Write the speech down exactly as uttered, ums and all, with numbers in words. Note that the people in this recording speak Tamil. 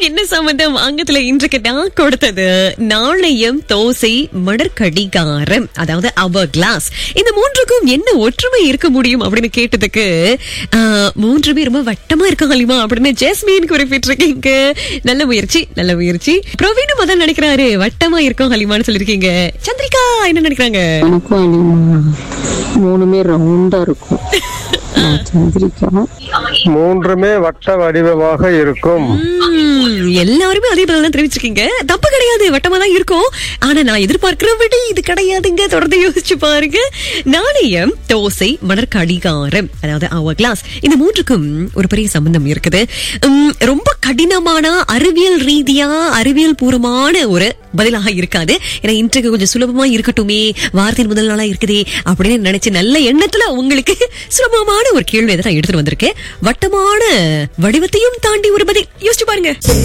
என்ன சம்பந்தம்? ஆங்கத்துல இன்றைக்கு நான் கொடுத்தது நாணயம், தோசை, மடற்கடிகாரம், அதாவது அவர் கிளாஸ். இந்த மூன்றுக்கும் என்ன ஒற்றுமை இருக்க முடியும் அப்படின்னு கேட்டதுக்கு ஆஹ், மூன்றுமே ரொம்ப வட்டமா இருக்க ஹலிமா அப்படின்னு ஜெஸ்மீன் குறிப்பிட்டிருக்கீங்க. நல்ல முயற்சி, நல்ல முயற்சி. பிரவீனும் அதான் நினைக்கிறாரு, வட்டமா இருக்கும் ஹலிமான்னு சொல்லிருக்கீங்க. சந்திரிகா என்ன நினைக்கிறாங்க? எனக்கும் அனிமா மூணுமே ரவுண்டா இருக்கும். நான் சந்திரிக்கா மூன்றுமே வட்ட வடிவமாக இருக்கும். உம், எல்லாருமே அதே பதில் தான் தெரிவிச்சிருக்கீங்க. தப்பு கிடையாது, வட்டமா தான் இருக்கும். ஆனா நான் எதிர்பார்க்கிற விட இது கிடையாதுங்க. தொடர்ந்து யோசிச்சு பாருங்க. நாணயம், தோசை, மடற்கடிகாரம், அதாவது அவர் கிளாஸ், இந்த மூன்றுக்கும் ஒரு பெரிய சம்பந்தம் இருக்குது. உம், ரொம்ப கடினமான அறிவியல் ரீதியா அறிவியல் பூர்வமான ஒரு பதிலாக இருக்காது. ஏன்னா இன்றைக்கு கொஞ்சம் சுலபமா இருக்கட்டுமே, வாரத்தின் முதல் நாளா இருக்குதே அப்படின்னு நினைச்சு நல்ல எண்ணத்துல உங்களுக்கு சுலபமான ஒரு கேள்வி நான் எடுத்துட்டு வந்திருக்கேன். வட்டமான வடிவத்தையும் தாண்டி ஒரு பதில் யோசிச்சு பாருங்க.